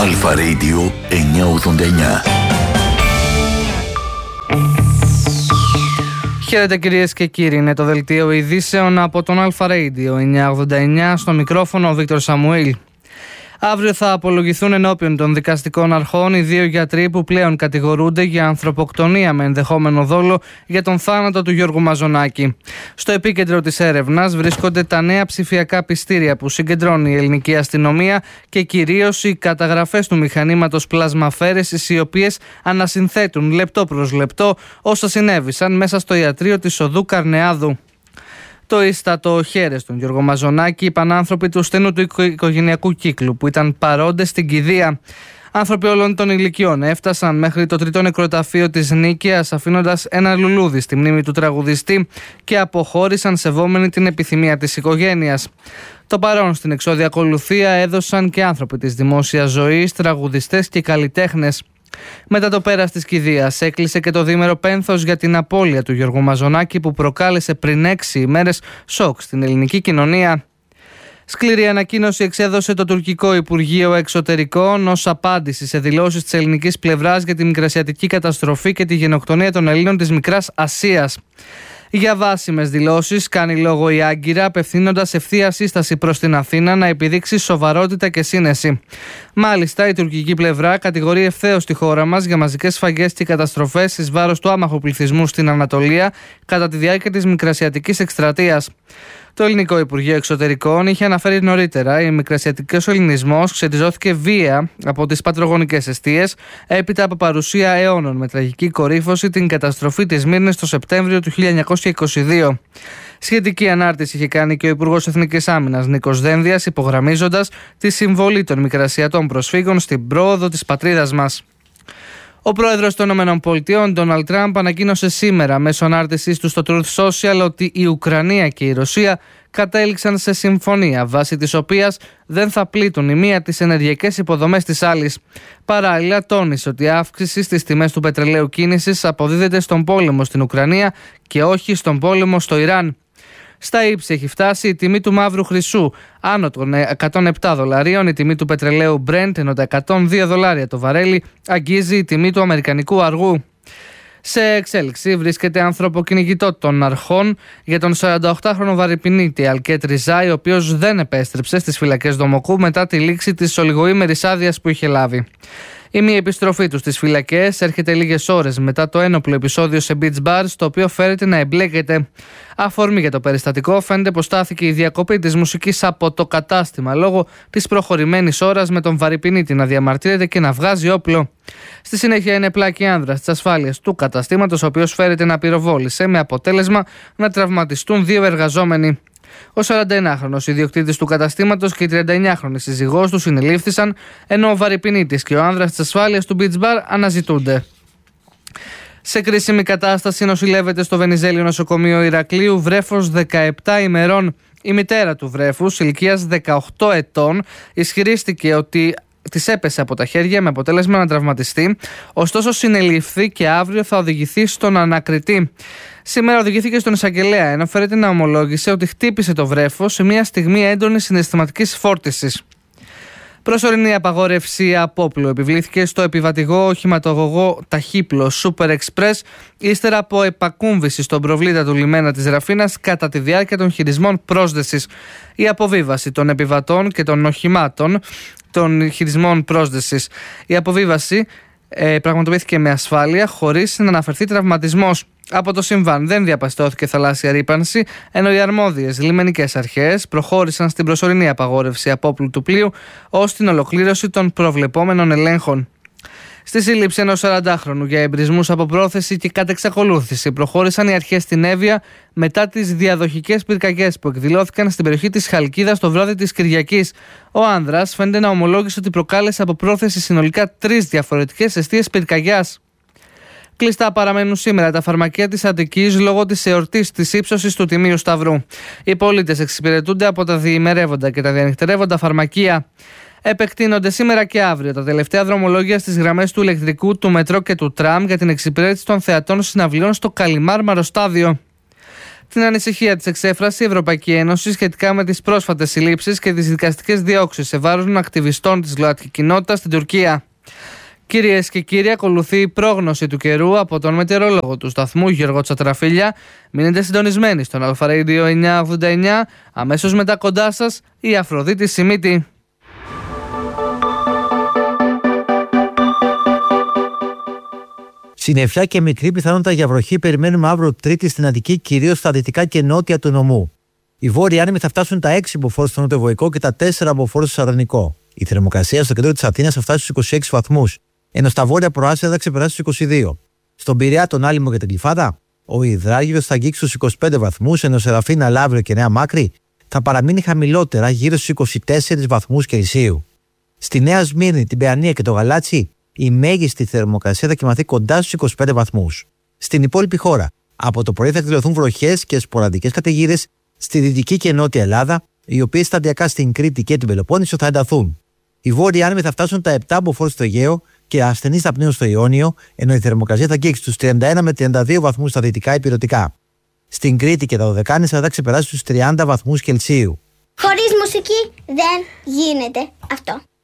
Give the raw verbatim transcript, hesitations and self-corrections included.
Αλφα Radio εννιακόσια ογδόντα εννιά. Χαίρετε κυρίες και κύριοι, είναι το δελτίο ειδήσεων από τον Αλφα Radio εννιακόσια ογδόντα εννιά, στο μικρόφωνο ο Βίκτορ Σαμουήλ. Αύριο θα απολογηθούν ενώπιον των δικαστικών αρχών οι δύο γιατροί που πλέον κατηγορούνται για ανθρωποκτονία με ενδεχόμενο δόλο για τον θάνατο του Γιώργου Μαζονάκη. Στο επίκεντρο της έρευνας βρίσκονται τα νέα ψηφιακά πιστήρια που συγκεντρώνει η ελληνική αστυνομία και κυρίως οι καταγραφές του μηχανήματος πλασμαφέρεσης, οι οποίες ανασυνθέτουν λεπτό προς λεπτό όσα συνέβησαν μέσα στο ιατρείο της οδού Καρνεάδου. Το ίστατο χέρι στον Γιώργο Μαζονάκη είπαν άνθρωποι του στενού του οικογενειακού κύκλου που ήταν παρόντες στην κηδεία. Άνθρωποι όλων των ηλικιών έφτασαν μέχρι το τριτό νεκροταφείο της Νίκαιας, αφήνοντας ένα λουλούδι στη μνήμη του τραγουδιστή, και αποχώρησαν σεβόμενοι την επιθυμία της οικογένειας. Το παρόν στην εξώδια ακολουθία έδωσαν και άνθρωποι της δημόσιας ζωής, τραγουδιστές και καλλιτέχνες. Μετά το πέρας της κηδείας έκλεισε και το διήμερο πένθος για την απώλεια του Γιώργου Μαζονάκη, που προκάλεσε πριν έξι ημέρες σοκ στην ελληνική κοινωνία. Σκληρή ανακοίνωση εξέδωσε το τουρκικό Υπουργείο Εξωτερικών ως απάντηση σε δηλώσεις της ελληνικής πλευράς για τη μικρασιατική καταστροφή και τη γενοκτονία των Ελλήνων της Μικράς Ασίας. Για βάσιμες δηλώσεις κάνει λόγο η Άγκυρα, απευθύνοντας ευθεία σύσταση προς την Αθήνα να επιδείξει σοβαρότητα και σύνεση. Μάλιστα, η τουρκική πλευρά κατηγορεί ευθέως τη χώρα μας για μαζικές σφαγές και καταστροφές εις βάρος του άμαχου πληθυσμού στην Ανατολία κατά τη διάρκεια της μικρασιατικής εκστρατείας. Το ελληνικό Υπουργείο Εξωτερικών είχε αναφέρει νωρίτερα η μικρασιατικός ελληνισμός ξετιζώθηκε βία από τις πατρογονικές εστίες έπειτα από παρουσία αιώνων με τραγική κορύφωση την καταστροφή της Μύρνης το Σεπτέμβριο του χίλια εννιακόσια είκοσι δύο. Σχετική ανάρτηση είχε κάνει και ο Υπουργός Εθνικής Άμυνας Νίκος Δένδιας, υπογραμμίζοντας τη συμβολή των μικρασιατών προσφύγων στην πρόοδο της πατρίδας μας. Ο πρόεδρος των ΗΠΑ, Ντόναλντ Τραμπ, ανακοίνωσε σήμερα μέσω ανάρτησής του στο Truth Social ότι η Ουκρανία και η Ρωσία κατέληξαν σε συμφωνία, βάσει της οποίας δεν θα πλήττουν η μία τις ενεργειακές υποδομές της άλλης. Παράλληλα, τόνισε ότι η αύξηση στις τιμές του πετρελαίου κίνησης αποδίδεται στον πόλεμο στην Ουκρανία και όχι στον πόλεμο στο Ιράν. Στα ύψη έχει φτάσει η τιμή του μαύρου χρυσού, άνω των εκατόν επτά δολαρίων η τιμή του πετρελαίου Brent, ενώ τα εκατόν δύο δολάρια το βαρέλι αγγίζει η τιμή του αμερικανικού αργού. Σε εξέλιξη βρίσκεται ανθρωποκυνηγητό των αρχών για τον σαρανταοκτάχρονο βαρυπινίτη Αλκέτ Ριζάη, ο οποίος δεν επέστρεψε στις φυλακές Δομοκού μετά τη λήξη της ολιγοήμερης άδειας που είχε λάβει. Η μη επιστροφή του στις φυλακές έρχεται λίγες ώρες μετά το ένοπλο επεισόδιο σε beach bar, στο οποίο φέρεται να εμπλέκεται. Αφορμή για το περιστατικό φαίνεται πως στάθηκε η διακοπή της μουσικής από το κατάστημα λόγω της προχωρημένης ώρας, με τον βαρυπινίτη να διαμαρτύρεται και να βγάζει όπλο. Στη συνέχεια είναι πλάκη άνδρας της ασφάλειας του καταστήματος, ο οποίος φέρεται να πυροβόλησε, με αποτέλεσμα να τραυματιστούν δύο εργαζόμενοι. Ο σαρανταενάχρονος ιδιοκτήτης του καταστήματος και η τριανταεννιάχρονη σύζυγός του συνελήφθησαν, ενώ ο βαρυπινίτης και ο άνδρας της ασφάλειας του beach bar αναζητούνται. Σε κρίσιμη κατάσταση νοσηλεύεται στο Βενιζέλιο νοσοκομείο Ηρακλείου βρέφος δεκαεπτά ημερών. Η μητέρα του βρέφους, ηλικίας δεκαοκτώ ετών, ισχυρίστηκε ότι της έπεσε από τα χέρια με αποτέλεσμα να τραυματιστεί, ωστόσο συνελήφθη και αύριο θα οδηγηθεί στον ανακριτή. Σήμερα οδηγήθηκε στον εισαγγελέα, ενώ φέρεται να ομολόγησε ότι χτύπησε το βρέφος σε μια στιγμή έντονης συναισθηματικής φόρτισης. Προσωρινή απαγόρευση απόπλου επιβλήθηκε στο επιβατηγό οχηματογωγό ταχύπλο Super Express, ύστερα από επακούμβηση στον προβλήτα του λιμένα της Ραφίνας κατά τη διάρκεια των χειρισμών πρόσδεσης. Η αποβίβαση των επιβατών και των οχημάτων των χειρισμών πρόσδεσης. Η αποβίβαση ε, πραγματοποιήθηκε με ασφάλεια, χωρίς να αναφερθεί τραυματισμός. Από το συμβάν δεν διαπιστώθηκε θαλάσσια ρύπανση, ενώ οι αρμόδιες λιμενικές αρχές προχώρησαν στην προσωρινή απαγόρευση απόπλου του πλοίου ως την ολοκλήρωση των προβλεπόμενων ελέγχων. Στη σύλληψη ενός σαραντάχρονου για εμπρισμούς από πρόθεση και κατ' εξακολούθηση προχώρησαν οι αρχές στην Εύβοια μετά τις διαδοχικές πυρκαγιές που εκδηλώθηκαν στην περιοχή της Χαλκίδας το βράδυ της Κυριακής. Ο άνδρας φαίνεται να ομολόγησε ότι προκάλεσε από πρόθεση συνολικά τρεις διαφορετικές εστίες πυρκαγιάς. Κλειστά παραμένουν σήμερα τα φαρμακεία της Αττικής λόγω της εορτής της ύψωσης του Τιμίου Σταυρού. Οι πολίτες εξυπηρετούνται από τα διημερεύοντα και τα διανυχτερεύοντα φαρμακεία. Επεκτείνονται σήμερα και αύριο τα τελευταία δρομολόγια στις γραμμές του ηλεκτρικού, του μετρό και του τραμ για την εξυπηρέτηση των θεατών συναυλιών στο Καλιμάρμαρο στάδιο. Την ανησυχία της εξέφρασε η Ευρωπαϊκή Ένωση σχετικά με τις πρόσφατες συλλήψεις και τις δικαστικές διώξεις σε βάρος των ακτιβιστών της ΛΟΑΤΚΙ κοινότητας στην Τουρκία. Κυρίες και κύριοι, ακολουθεί η πρόγνωση του καιρού από τον μετεωρολόγο του σταθμού Γιώργο Τσατραφίλια. Μείνετε συντονισμένοι στον Αλφα Radio εννιακόσια ογδόντα εννιά. Αμέσως μετά κοντά σας η Αφροδίτη Σιμίτη. Συννεφιά και μικρή πιθανότητα για βροχή περιμένουμε αύριο Τρίτη στην Αττική, κυρίως στα δυτικά και νότια του νομού. Οι βόρειοι άνεμοι θα φτάσουν τα έξι μποφόρ στο νοτιοβοϊκό και τα τέσσερα μποφόρ στο Σαρδανικό. Η θερμοκρασία στο κέντρο της Αθήνας θα φτάσει στους είκοσι έξι βαθμούς, ενώ στα βόρεια προάστια θα ξεπεράσει στους είκοσι δύο. Στον Πειραιά, τον Άλυμο και την Κυφάδα, ο Ιδράγιος θα αγγίξει στους είκοσι πέντε βαθμούς, ενώ Σεραφίνα, Λαύριο και Νέα Μάκρη θα παραμείνει χαμηλότερα γύρω στους είκοσι τέσσερις βαθμούς Κελσίου. Στη Νέα Σμύρνη, την Παιανία και το Γαλάτσι, η μέγιστη θερμοκρασία θα κοιμαθεί κοντά στους είκοσι πέντε βαθμούς. Στην υπόλοιπη χώρα, από το πρωί θα εκδηλωθούν βροχές και σποραδικές καταιγίδες στη δυτική και νότια Ελλάδα, οι οποίες σταδιακά στην Κρήτη και την Πελοπόννησο θα ενταθούν. Οι βόρειοι άνεμοι θα φτάσουν τα επτά μποφόρ στο Αιγαίο και ασθενείς θα πνέουν στο Ιόνιο, ενώ η θερμοκρασία θα αγγίξει στους τριάντα ένα με τριάντα δύο βαθμούς στα δυτικά υπηρετικά. Στην Κρήτη και τα Δωδεκάνησα θα ξεπεράσει στους τριάντα βαθμούς Κελσίου. Χωρίς μουσική δεν γίνεται αυτό.